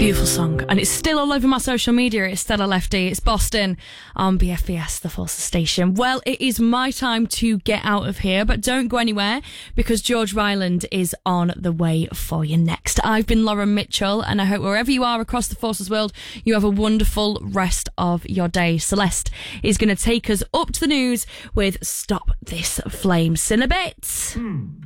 Beautiful song, and it's still all over my social media. It's Stella Lefty, it's Boston on BFBS, the Forces station. Well, it is my time to get out of here, but don't go anywhere because George Ryland is on the way for you next. I've been Lauren Mitchell, and I hope wherever you are across the Forces world, you have a wonderful rest of your day. Celeste is going to take us up to the news with Stop This Flame. See you in a bit.